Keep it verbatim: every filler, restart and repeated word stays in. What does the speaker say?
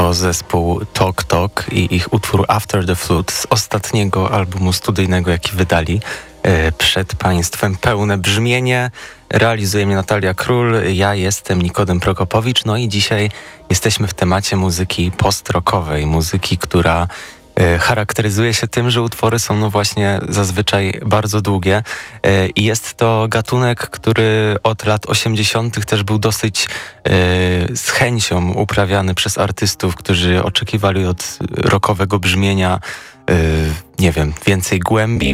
To zespół Talk Talk i ich utwór After the Flood z ostatniego albumu studyjnego, jaki wydali. Przed Państwem pełne brzmienie. Realizuje mnie Natalia Król, ja jestem Nikodem Prokopowicz, no i dzisiaj jesteśmy w temacie muzyki post-rockowej, muzyki, która charakteryzuje się tym, że utwory są no właśnie zazwyczaj bardzo długie i jest to gatunek, który od lat osiemdziesiątych też był dosyć z chęcią uprawiany przez artystów, którzy oczekiwali od rockowego brzmienia, nie wiem, więcej głębi,